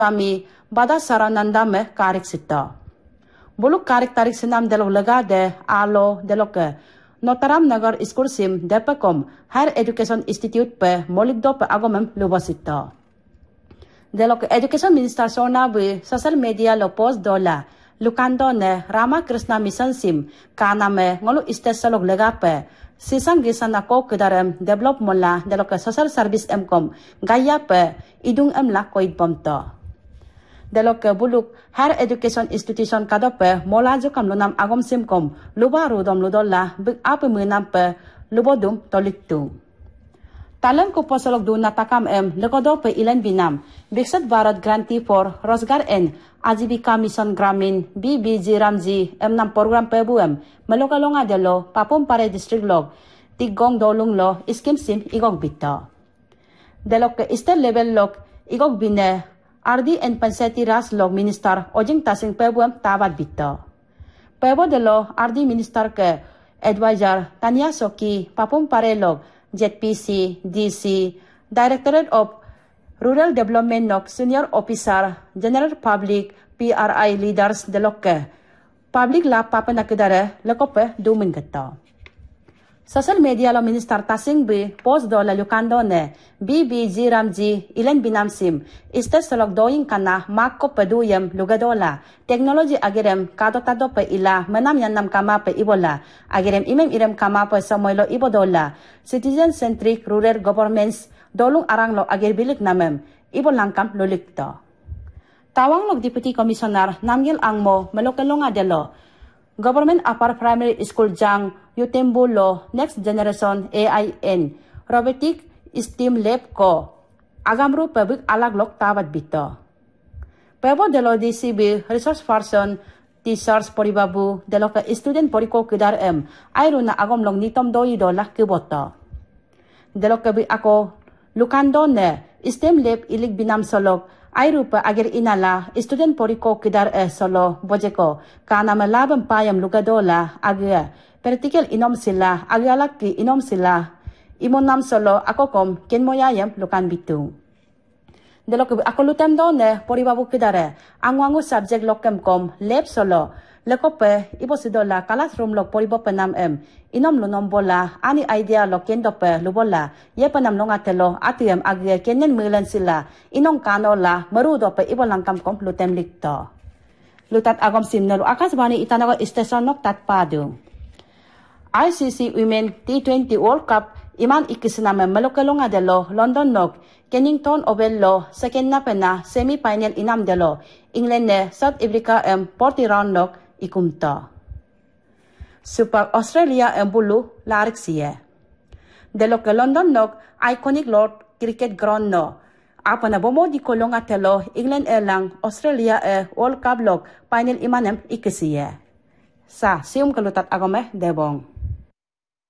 kami bada sarananda me karik sita. Buluk karik tarik senam delok lega de alo delok ke Notaram Nagar School sim depakom Higher Education Institute pe molikdo pe agomem lubasita. Delok Education Minister Sona bu social media lo post dola lukando ne Rama Krishna Mission sim kana me ngolu istesalok lega pe sisang gisan ako kedarem develop mola delok social service emkom gaya pe idung emla koid bomto. Delok buluk Higher Education Institution kadope mola jukam lunam agom simkom luba rudom ludola big ape menam pe lubodum toliktu. Talam ko posolok do natakam lekodo pe ilan binam Biksat Bharat Grantee for Rozgar and Ajivika Mission Gramin BBG Ramji nam program pe buem melokalonga delo papum pare district log tigong dolung lo iskim sim igog bitta. Delok state level log igog bine RD and Panseti Ras Log Minister Ojing Tasing Pebuam Tabat Bitta. Pebo de lo RD Minister ke Advisor Tanya Soki Papum Parelog ZPC DC Directorate of Rural Development Nok Senior Officer General Public PRI Leaders de Lokke Public La Papa Nakidare Lekope Dumin Gata. Social media lo Minister Tasing bi post do la lukando ne BBG Ramji ilan binamsim istes salog doing kana makko peduyem lugadola technology agirem kadotado pe ila manam yanam kama pe ibola agirem imem irem kama pe samoylo ibodola citizen centric rural governments dolung arang lo agir bilik namem ibolangkam lolikto. Tawang log Deputy Commissioner Namgil Angmo melokelonga delo Government Upper Primary School Jang Yutembu Lo Next Generation AIN Robotic Steam Lab ko agamru public alag lok tabat bito. Pebo de lo DCB Resource Person Teachers Poribabu de lo ka student poriko kidar ayro na agom long nitom doi do lah kiboto. De lo ka bi ako lukando ne Steam Lab ilig binam solok ayro pa agir inala student poriko kidar solo bojeko kana malabang payam lugadola agya partikel inom sila agalak ki inom sila imon nam solo ako kom ken moyayam lukan bitu. Delo ko ako lutam do ne poribabu kidare angwangu subject lokem kom lab solo lekope ibo sidola classroom lok poribo penam inom lunom bola ani idea lo kendo pe lubola ye panam longa telo atiem agye kenen mulan sila inong kanola marudo pe ibo langkam kom lutem likto. Lutat agom simnalo akasbani itanago station nok tatpadu. ICC Women T20 World Cup iman ikisiname melokalonga delo London nok Kennington Oval second na pena semi-final inam delo England ne South Africa 40 round nok ikumta. Super Australia bulu larik siye. Delo ke London nok iconic Lord Cricket Ground no. Apa na bomo di kolonga telo England lang Australia World Cup lok final imanem ikisiye. Sa sium kalutat agome debong.